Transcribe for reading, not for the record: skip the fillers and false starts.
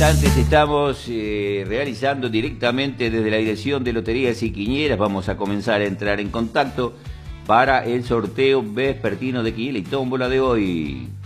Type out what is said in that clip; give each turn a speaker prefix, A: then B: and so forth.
A: Antes estamos realizando directamente desde la Dirección de Loterías y Quinielas. Vamos a comenzar a entrar en contacto para el sorteo vespertino de Quiniela y Tómbola de hoy.